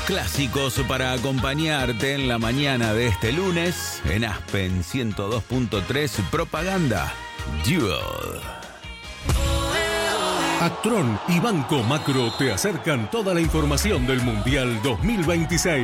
clásicos para acompañarte en la mañana de este lunes en Aspen 102.3 Propaganda Duel. Actron y Banco Macro te acercan toda la información del Mundial 2026.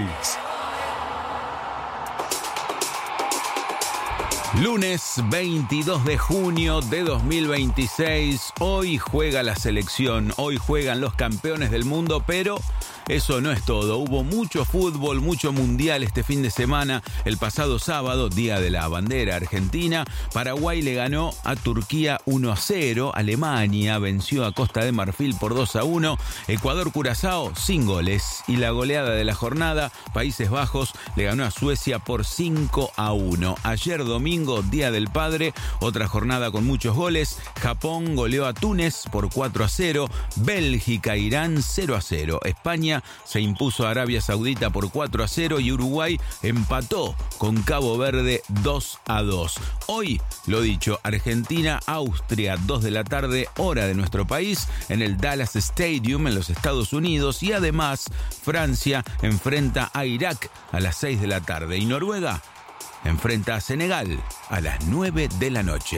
Lunes 22 de junio de 2026, hoy juega la selección, hoy juegan los campeones del mundo, pero eso no es todo. Hubo mucho fútbol, mucho mundial este fin de semana. El pasado sábado, día de la bandera argentina, Paraguay le ganó a Turquía 1-0, Alemania venció a Costa de Marfil por 2-1, Ecuador-Curazao sin goles, y la goleada de la jornada, Países Bajos le ganó a Suecia por 5-1. Ayer domingo, Día del Padre, otra jornada con muchos goles. Japón goleó a Túnez por 4-0, Bélgica-Irán 0-0, España se impuso a Arabia Saudita por 4-0 y Uruguay empató con Cabo Verde 2-2. Hoy, lo dicho, Argentina-Austria, 2 de la tarde, hora de nuestro país, en el Dallas Stadium en los Estados Unidos, y además Francia enfrenta a Irak a las 6 de la tarde y Noruega enfrenta a Senegal a las 9 de la noche.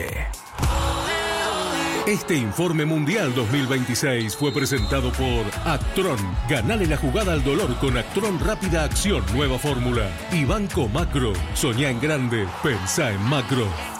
Este informe Mundial 2026 fue presentado por Actron. Ganale la jugada al dolor con Actron Rápida Acción, nueva fórmula. Y Banco Macro. Soñá en grande, pensá en macro.